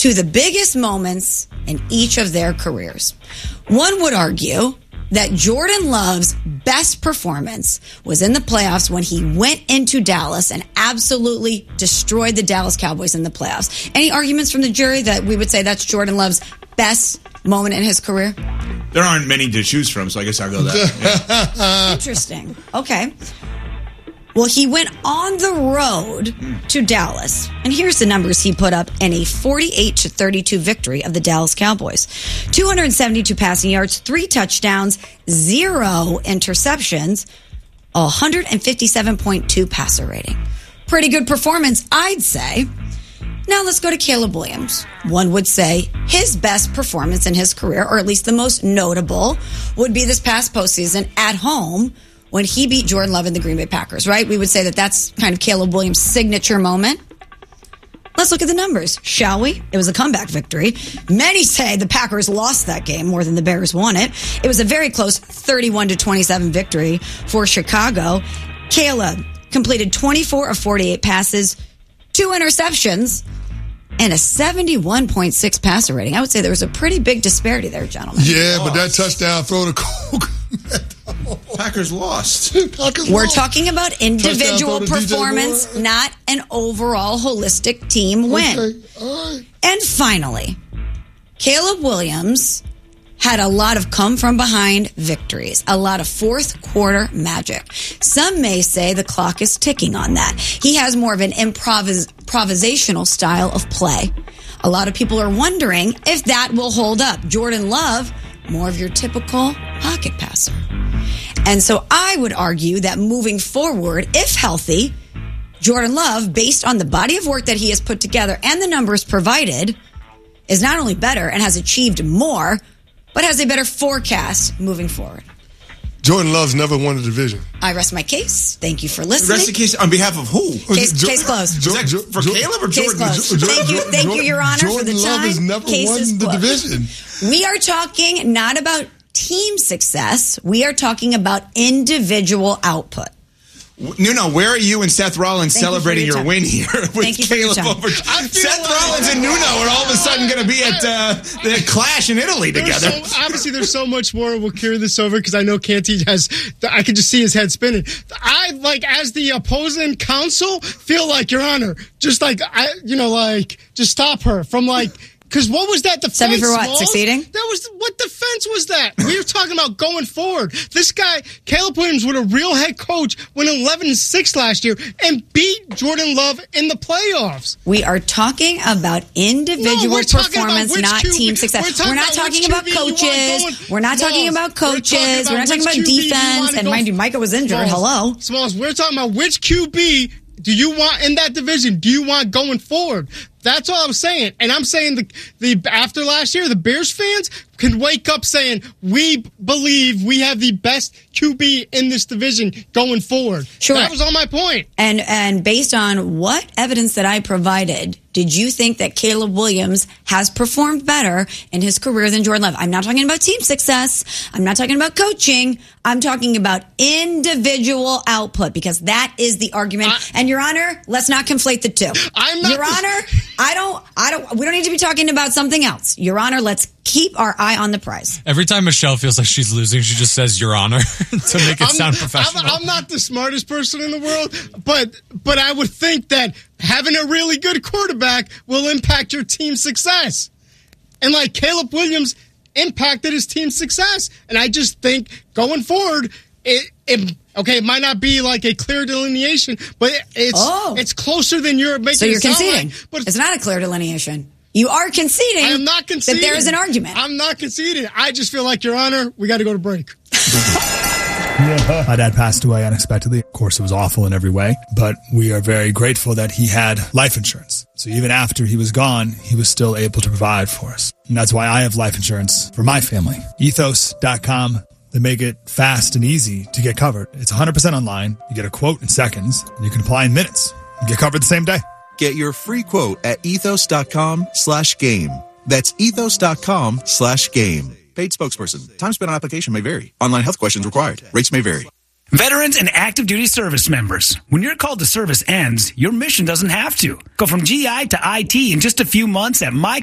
to the biggest moments in each of their careers. One would argue that Jordan Love's best performance was in the playoffs when he went into Dallas and absolutely destroyed the Dallas Cowboys in the playoffs. Any arguments from the jury that we would say that's Jordan Love's best moment in his career? There aren't many to choose from, so I guess I'll go that. Yeah. Interesting. Okay. Well, he went on the road to Dallas, and here's the numbers he put up in a 48-32 victory of the Dallas Cowboys. 272 passing yards, 3 touchdowns, 0 interceptions, 157.2 passer rating. Pretty good performance, I'd say. Now let's go to Caleb Williams. One would say his best performance in his career, or at least the most notable, would be this past postseason at home when he beat Jordan Love and the Green Bay Packers, right? We would say that that's kind of Caleb Williams' signature moment. Let's look at the numbers, shall we? It was a comeback victory. Many say the Packers lost that game more than the Bears won it. It was a very close 31-27 victory for Chicago. Caleb completed 24 of 48 passes, 2 interceptions, and a 71.6 passer rating. I would say there was a pretty big disparity there, gentlemen. Yeah, but that touchdown throw to Coke. Packers lost. We're talking about individual performance, not an overall holistic team win. Okay. All right. And finally, Caleb Williams had a lot of come-from-behind victories, a lot of fourth-quarter magic. Some may say the clock is ticking on that. He has more of an improvisational style of play. A lot of people are wondering if that will hold up. Jordan Love, more of your typical pocket passer. And so I would argue that moving forward, if healthy, Jordan Love, based on the body of work that he has put together and the numbers provided, is not only better and has achieved more, but has a better forecast moving forward. Jordan Love's never won a division. I rest my case. Thank you for listening. Rest the case on behalf of who? Case closed. For Caleb or Case Jordan? closed. Thank you, Your Honor, for the Jordan Love time. has never Case won is the closed. division. We are talking not about team success. We are talking about individual output. Nuno, where are you and Seth Rollins celebrating your win here with Caleb over? Seth Rollins and Nuno are all of a sudden going to be at the Clash in Italy together. Obviously, there's so much more. We'll carry this over because I know Canty has. I can just see his head spinning. I, like, as the opposing counsel, feel like, Your Honor, just like just stop her from like. Because what was that defense? 7 for what? Smalls? Succeeding? What defense was that? We were talking about going forward. This guy, Caleb Williams, with a real head coach, went 11-6 last year and beat Jordan Love in the playoffs. We are talking about individual performance, not team success. We're not talking about coaches. We're not talking about coaches. We're not talking about defense. And mind you, Micah was injured. Hello. Smalls, we're talking about which QB do you want in that division? Do you want going forward? That's all I'm saying. And I'm saying the after last year, the Bears fans can wake up saying, we believe we have the best QB in this division going forward. Sure. That was all my point. And based on what evidence that I provided, did you think that Caleb Williams has performed better in his career than Jordan Love? I'm not talking about team success. I'm not talking about coaching. I'm talking about individual output, because that is the argument. And Your Honor, let's not conflate the two. Your Honor, we don't need to be talking about something else. Your Honor, let's keep our eye on the prize. Every time Michelle feels like she's losing, she just says Your Honor to make it sound professional. I'm not the smartest person in the world, but I would think that having a really good quarterback will impact your team's success. And like Caleb Williams impacted his team's success. And I just think going forward, it might not be like a clear delineation, but it's closer than you're making it sound. So you're conceding. Like, but it's not a clear delineation. You are conceding. I am not conceding that there is an argument. I'm not conceding. I just feel like, Your Honor, we got to go to break. My dad passed away unexpectedly. Of course, it was awful in every way, but we are very grateful that he had life insurance. So even after he was gone, he was still able to provide for us. And that's why I have life insurance for my family. Ethos.com. They make it fast and easy to get covered. It's 100% online. You get a quote in seconds, and you can apply in minutes and get covered the same day. Get your free quote at ethos.com/game. That's ethos.com/game. Paid spokesperson. Time spent on application may vary. Online health questions required. Rates may vary. Veterans and active duty service members. When your call to service ends, your mission doesn't have to. Go from GI to IT in just a few months at